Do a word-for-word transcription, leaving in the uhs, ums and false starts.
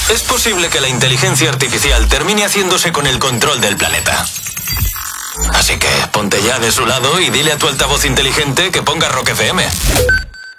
es posible que la inteligencia artificial termine haciéndose con el control del planeta. Así que ponte ya de su lado y dile a tu altavoz inteligente que ponga Rock F M.